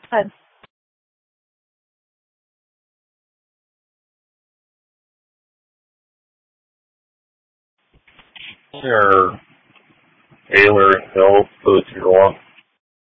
Good. Or Taylor and Hill for the 2-1.